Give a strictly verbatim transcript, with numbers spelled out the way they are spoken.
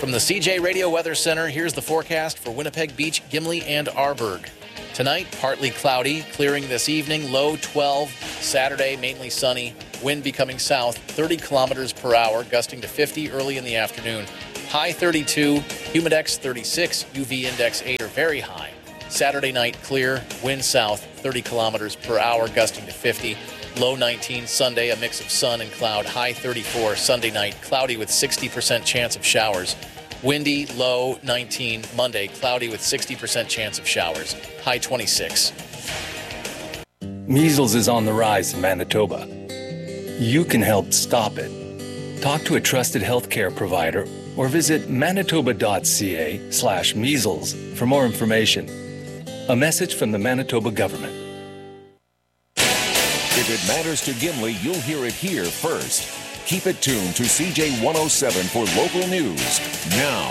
From the C J Radio Weather Center, here's the forecast for Winnipeg Beach, Gimli, and Arborg. Tonight, partly cloudy, clearing this evening, low twelve. Saturday, mainly sunny, wind becoming south, thirty kilometers per hour, gusting to fifty early in the afternoon. High thirty-two, humidex thirty-six, U V index eight are very high. Saturday night, clear, wind south, thirty kilometers per hour, gusting to fifty. Low nineteen. Sunday, a mix of sun and cloud, high thirty-four. Sunday night, cloudy with sixty percent chance of showers. Windy, low nineteen. Monday, cloudy with sixty percent chance of showers, high twenty-six. Measles is on the rise in Manitoba. You can help stop it. Talk to a trusted healthcare provider or visit manitoba.ca slash measles for more information. A message from the Manitoba government. If it matters to Gimli, you'll hear it here first. Keep it tuned to C J one oh seven for local news now.